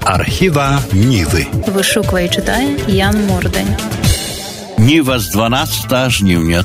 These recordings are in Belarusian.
Архіва Ніви. Вишукує і читає Ян Мордень. Ніва з 12 жнівня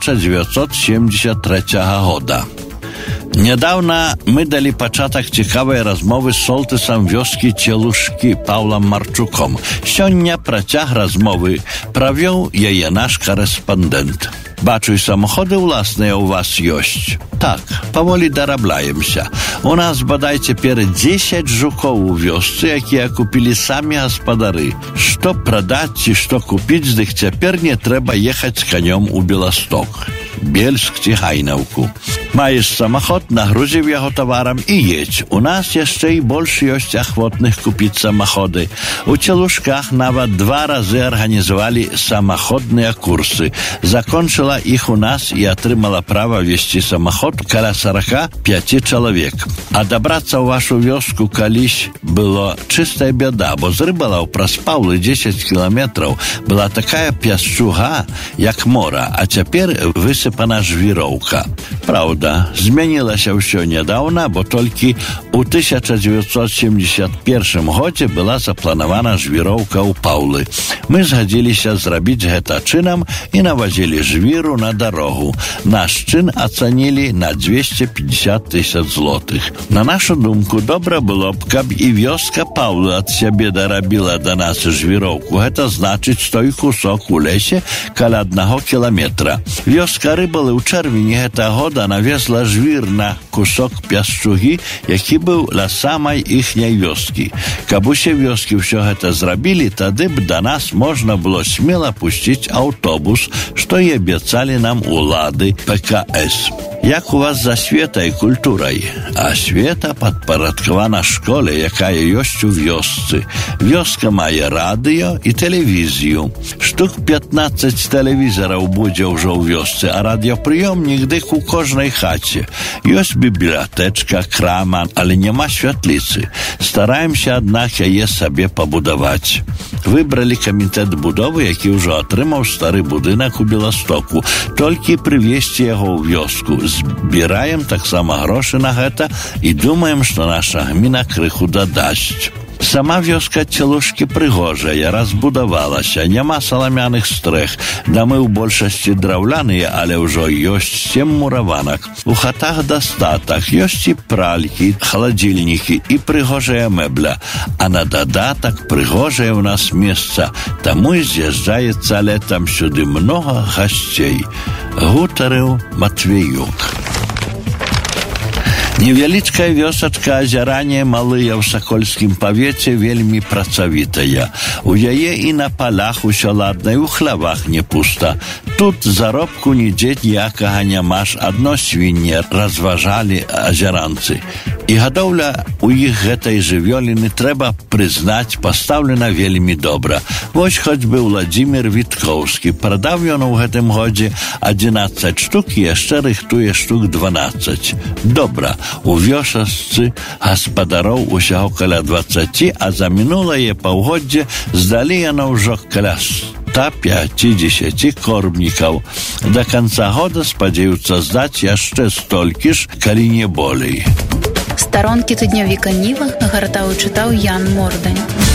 1973 года. Niedawno my dali początek ciekawej rozmowy z sołtysem wioski Cieluszki Pawłem Marczukom. Сегодня протяг rozmowy prawił jej nasz korespondent. Бачу, samochody własne u was есть. Tak, powoli dorablaемся. U nas bodaj теперь 10 żuków u wiosce, jakie kupili sami gospodary. Что продать и что купить, здесь теперь не треба ехать с конем у Белосток, Бельск чи Гайнавку. Маєш самоход, нагрузив його товаром і їдь. У нас ще й більше є охотних купити самоходи. У Челушках навіть 2 рази організували самоходні курси. Закончила їх у нас і отримала право вести самоход коло 45 чоловік. А добратися у вашу вёску колись було чиста біда, бо з Рибалов проспали 10 кілометрів. Була така пясчуга, як море, а тепер висипана жвіровка. Правда, zmieniło się все niedawno, bo tylko u 1971 roku była zaplanowana żwirowka u Pawły. My zgodzili się zrobić to czynem i nawozili żwiru na drogę. Nasz czyn ocenili na 250 000 złotych. Na naszą dumku dobre było, aby i wioska Pawły od siebie dorobiła do nas żwirowku. To znaczy, stoi kusok u lesie koło 1 kilometra. Wioska Rybali u czerwieni tego roku навезла żwir na kusok piaszczugi, jaki był dla samej ichniej wioski. Kabusie wioski все to zrobili, wtedy do nas można było śmielo puścić autobus, co i obiecali nam ulady PKS. Jak u was za świata i kulturaj? A świata podporządkowana szkole, jaka jest u wiosce. Wioska ma radio i telewizję. Sztuk 15 telewizorów będzie już u wiosce, a radioprzyjomnik dyk u każdej chacie. Jest biblioteczka, krama, ale nie ma świetlicy. Starałem się jednak je sobie pobudować. Wybrali komitet budowy, jaki już otrzymał stary budynek u Białostoku. Tylko przywieźcie jego u wiosku. Zbierajem tak samo groszy na to i думаем, że nasza gmina krychu dodaść. Sama wioska Cieluszki Prygorzeja rozbudowała nie ma salamianych strech. Domy w większości drewniane, ale już jest 7 murowanek. U chatach dostatek, jest i pralki, chłodilniki i Prygorzeja mebla. A na dodatek Prygorzeja u nas miejsca, тому zjeżdżaje latem сюди mnogo gości. Gutarył Matwiejuk. Невеличкая вёсачка Азяране малыя ў Сакольскім павеце вельмі працавітая. У яе і на палах усё ладна, і ў хлявах не пуста. Тут заробку нідзе ніякага няма ж, адно свінне, разважалі азяранцы. І гадоўля у іх гэтай жывёліны, трэба прызнаць, пастаўлена вельмі добра. Вось хоць бы Владзімір Віткоўскі. Прадаў ён у гэтым годзе 11 штук і яшчэ рыхтуе штук 12. Добра. У вёсачцы гаспадароў усяго каля 20, а за мінулае паўгоддзе здалі яно ўжо каля 150 кормнікаў. Да канца года спадзяюцца здаць яшчэ столькі ж, калі не болей. Сторонки тижневика Ніва гартав і читав Ян Мордень.